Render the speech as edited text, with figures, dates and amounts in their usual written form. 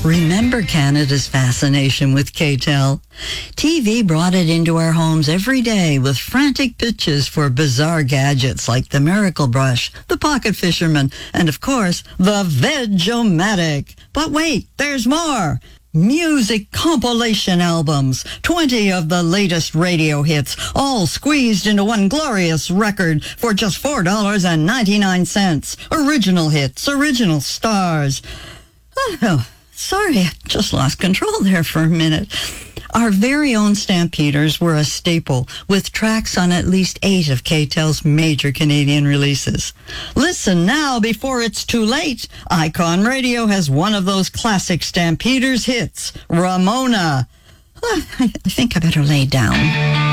Remember Canada's fascination with K-Tel? TV brought it into our homes every day with frantic pitches for bizarre gadgets like the Miracle Brush, the Pocket Fisherman, and of course, the Veg-O-Matic. But wait, there's more! Music compilation albums, 20 of the latest radio hits, all squeezed into one glorious record for just $4.99. Original hits, original stars. Oh, sorry, I just lost control there for a minute. Our very own Stampeders were a staple, with tracks on at least 8 of K-Tel's major Canadian releases. Listen now before it's too late. Icon Radio has one of those classic Stampeders hits, Ramona. I think I better lay down.